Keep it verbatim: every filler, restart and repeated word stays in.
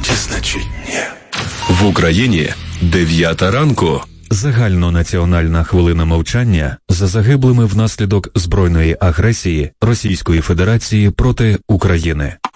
Тоді, значить, ні. В Україні дев'ята ранку. Загальнонаціональна хвилина мовчання за загиблими внаслідок збройної агресії Російської Федерації проти України.